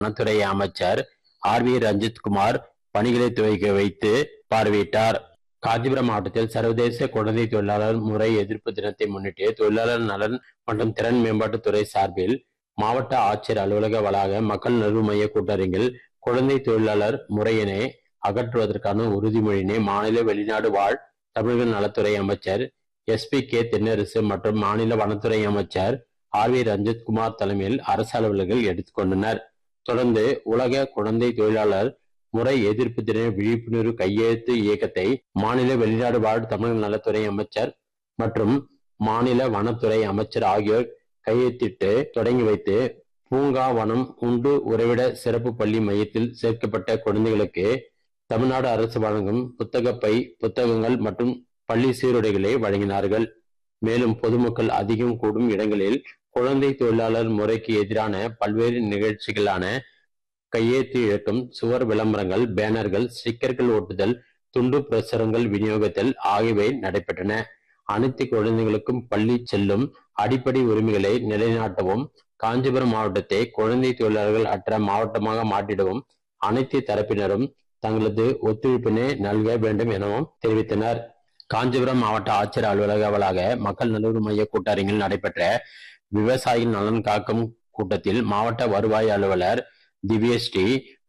வனத்துறை அமைச்சர் RV ரஞ்சித்குமார் பணிகளை துவக்கி வைத்து பார்வையிட்டார். காஞ்சிபுரம் மாவட்டத்தில் சர்வதேச குழந்தை தொழிலாளர் முறை எதிர்ப்பு தினத்தை முன்னிட்டு தொழிலாளர் நலன் மற்றும் திறன் மேம்பாட்டுத்துறை சார்பில் மாவட்ட ஆட்சியர் அலுவலக வளாக மக்கள் நல்வு மைய கூட்டரங்கில் குழந்தை தொழிலாளர் முறையினை அகற்றுவதற்கான உறுதிமொழியினை மாநில வெளிநாடு வாழ் தமிழக நலத்துறை அமைச்சர் SP.K. தென்னரசு மற்றும் மாநில வனத்துறை அமைச்சர் RV ரஞ்சித்குமார் தலைமையில் அரசு அலுவலர்கள் எடுத்துக்கொண்டனர். தொடர்ந்து உலக குழந்தை தொழிலாளர் முறை எதிர்ப்பு தின விழிப்புணர்வு கையெழுத்து இயக்கத்தை மாநில வெளிநாடு வாழ் தமிழக நலத்துறை அமைச்சர் மற்றும் மாநில வனத்துறை அமைச்சர் ஆகியோர் கையெழுத்திட்டு தொடங்கி வைத்து பூங்கா வனம் உண்டு உறைவிட சிறப்பு பள்ளி மையத்தில் சேர்க்கப்பட்ட குழந்தைகளுக்கு தமிழ்நாடு அரசு வழங்கும் புத்தகப்பை, புத்தகங்கள் மற்றும் பள்ளி சீருடைகளை வழங்கினார்கள். மேலும் பொதுமக்கள் அதிகம் கூடும் இடங்களில் குழந்தை தொழிலாளர் முறைக்கு எதிரான பல்வேறு நிகழ்ச்சிகளான கையெழுத்து இழக்கும், சுவர் விளம்பரங்கள், பேனர்கள், ஸ்டிக்கர்கள் ஒட்டுதல், துண்டு பிரசுரங்கள் விநியோகத்தில் ஆகியவை நடைபெற்றன. அனைத்து குழந்தைகளுக்கும் பள்ளி செல்லும் அடிப்படை உரிமைகளை நிலைநாட்டவும், காஞ்சிபுரம் மாவட்டத்தை குழந்தை தொழிலாளர்கள் அற்ற மாவட்டமாக மாற்றிடவும் அனைத்து தரப்பினரும் தங்களது ஒத்துழைப்பினை நல்க வேண்டும் எனவும் தெரிவித்தனர். காஞ்சிபுரம் மாவட்ட ஆட்சியர் அலுவலக வளாக மக்கள் நல்வு மைய கூட்டரங்கில் நடைபெற்ற விவசாயிகள் நலன் காக்கும் கூட்டத்தில் மாவட்ட வருவாய் அலுவலர் திவ்யஸ்ரீ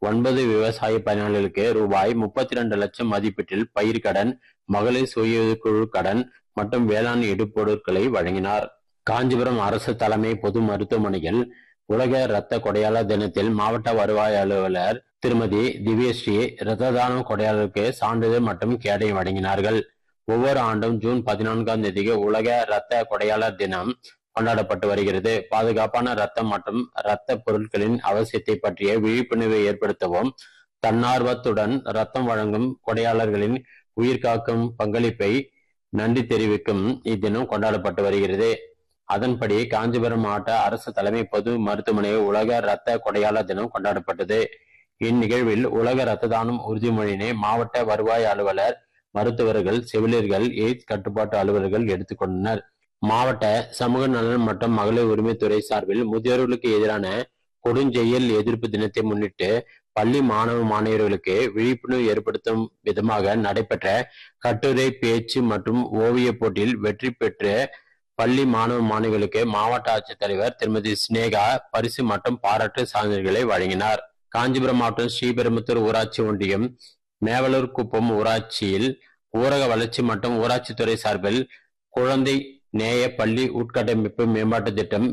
9 விவசாய பயனாளிகளுக்கு ரூபாய் 32 லட்சம் மதிப்பீட்டில் பயிர்க்கடன், மகளிர் சுய குழு கடன் மற்றும் வேளாண் இடுபொருட்களை வழங்கினார். காஞ்சிபுரம் அரசு தலைமை பொது மருத்துவமனையில் உலக இரத்த கொடையாளர் தினத்தில் மாவட்ட வருவாய் அலுவலர் திருமதி திவ்யஸ்ரீ இரத்த தானம் கொடையாளருக்கு சான்றிதழ் மற்றும் கேடை வழங்கினார்கள். ஒவ்வொரு ஆண்டும் ஜூன் 14ஆம் தேதிக்கு உலக இரத்த கொடையாளர் தினம் கொண்டாடப்பட்டு வருகிறது. பாதுகாப்பான இரத்தம் மற்றும் இரத்த பொருட்களின் அவசியத்தை பற்றிய விழிப்புணர்வை ஏற்படுத்தவும், தன்னார்வத்துடன் இரத்தம் வழங்கும் கொடையாளர்களின் உயிர்காக்கும் பங்களிப்பை நன்றி தெரிவிக்கும் இத்தினம் கொண்டாடப்பட்டு வருகிறது. அதன்படி காஞ்சிபுரம் மாவட்ட அரசு தலைமை பொது மருத்துவமனையில் உலக இரத்த கொடையாளர் தினம் கொண்டாடப்பட்டது. இந்நிகழ்வில் உலக இரத்த தானம் உறுதிமொழியினை மாவட்ட வருவாய் அலுவலர், மருத்துவர்கள், செவிலியர்கள், எய்ட்ஸ் கட்டுப்பாட்டு அலுவலர்கள் எடுத்துக்கொண்டனர். மாவட்ட சமூக நலன் மற்றும் மகளிர் உரிமைத்துறை சார்பில் முதியோர்களுக்கு எதிரான கொடுஞ்செயல் எதிர்ப்பு தினத்தை முன்னிட்டு பள்ளி மாணவ மாணவியர்களுக்கு விழிப்புணர்வு ஏற்படுத்தும் விதமாக நடைபெற்ற கட்டுரை, பேச்சு மற்றும் ஓவிய போட்டியில் வெற்றி பெற்ற பள்ளி மாணவ மாணவிகளுக்கு மாவட்ட ஆட்சித்தலைவர் திருமதி ஸ்னேகா பரிசு மற்றும் பாராட்டு சான்றிதழ்களை வழங்கினார். காஞ்சிபுரம் மாவட்டம் ஸ்ரீபெரும்புத்தூர் ஊராட்சி ஒன்றியம் மேவலூர் குப்பம் ஊராட்சியில் ஊரக வளர்ச்சி மற்றும் ஊராட்சித்துறை சார்பில் குழந்தை நேய பள்ளி உட்கட்டமைப்பு மேம்பாட்டு திட்டம்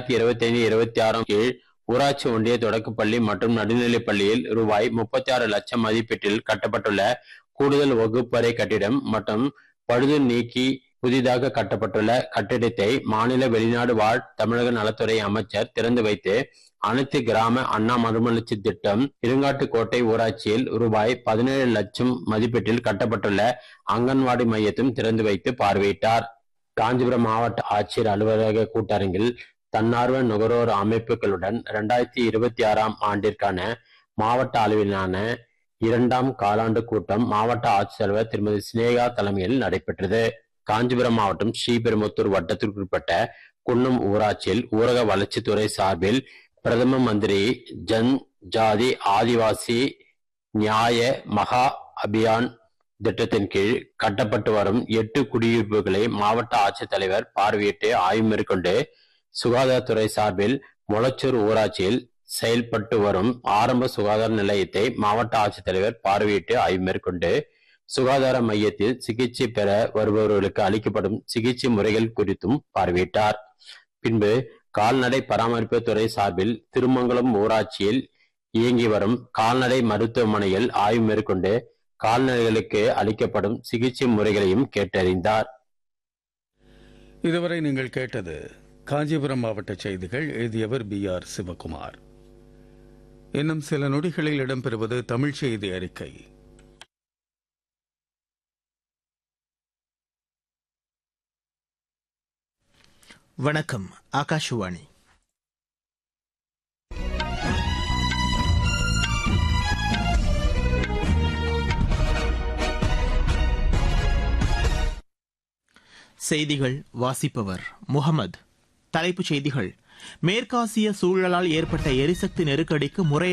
2025-26 கீழ் ஊராட்சி ஒன்றிய தொடக்கப்பள்ளி மற்றும் நடுநிலைப் பள்ளியில் ரூபாய் 36 லட்சம் மதிப்பீட்டில் கட்டப்பட்டுள்ள கூடுதல் வகுப்பறை கட்டிடம் மற்றும் பழுது நீக்கி புதிதாக கட்டப்பட்டுள்ள கட்டிடத்தை மாநில வெளிநாடு வாழ் தமிழக நலத்துறை அமைச்சர் திறந்து வைத்து அனைத்து கிராம அண்ணா மறுமலர்ச்சி திட்டம் இருங்காட்டுக்கோட்டை ஊராட்சியில் ரூபாய் 17 லட்சம் மதிப்பீட்டில் கட்டப்பட்டுள்ள அங்கன்வாடி மையத்தையும் திறந்து வைத்து பார்வையிட்டார். காஞ்சிபுரம் மாவட்ட ஆட்சியர் அலுவலக கூட்டரங்கில் தன்னார்வ நுகர்வோர் அமைப்புகளுடன் 2026ஆம் ஆண்டிற்கான மாவட்ட அளவிலான 2ஆம் காலாண்டு கூட்டம் மாவட்ட ஆட்சித்தலைவர் திருமதி ஸ்னேகா தலைமையில் நடைபெற்றது. காஞ்சிபுரம் மாவட்டம் ஸ்ரீபெரும்புத்தூர் வட்டத்திற்குட்பட்ட குன்னம் ஊராட்சியில் ஊரக வளர்ச்சித்துறை சார்பில் பிரதம மந்திரி ஜன் ஜாதி ஆதிவாசி நியாய மகா அபியான் திட்டத்தின் கீழ் கட்டப்பட்டு வரும் 8 குடியிருப்புகளை மாவட்ட ஆட்சித்தலைவர் பார்வையிட்டு ஆய்வு மேற்கொண்டு, சுகாதாரத்துறை சார்பில் மொளச்சூர் ஊராட்சியில் செயல்பட்டு வரும் ஆரம்ப சுகாதார நிலையத்தை மாவட்ட ஆட்சித்தலைவர் பார்வையிட்டு ஆய்வு மேற்கொண்டு, சுகாதார மையத்தில் சிகிச்சை பெற வருபவர்களுக்கு அளிக்கப்படும் சிகிச்சை முறைகள் குறித்தும் பார்வையிட்டார். பின்பு கால்நடை பராமரிப்பு துறை சார்பில் திருமங்கலம் ஊராட்சியில் இயங்கி வரும் கால்நடை மருத்துவமனையில் ஆய்வு மேற்கொண்டு கால்நடைகளுக்கு அளிக்கப்படும் சிகிச்சை முறைகளையும் கேட்டறிந்தார். இதுவரை நீங்கள் கேட்டது காஞ்சிபுரம் மாவட்ட செய்திகள். எழுதியவர் BR சிவகுமார். இன்னும் சில நொடிகளில் இடம்பெறுவது தமிழ் செய்தி அறிக்கை. வணக்கம். ஆகாஷவாணி. செய்திகள் வாசிப்பவர் முகமது. தலைப்புச் செய்திகள்: மேற்காசிய சூழலால் ஏற்பட்ட எரிசக்தி நெருக்கடிக்கு முறையாக